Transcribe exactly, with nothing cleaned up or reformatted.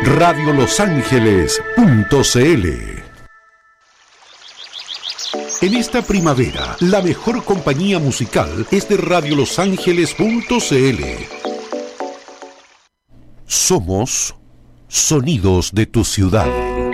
radio los ángeles punto c l. En esta primavera, la mejor compañía musical es de radio los ángeles punto c l. Somos sonidos de tu ciudad.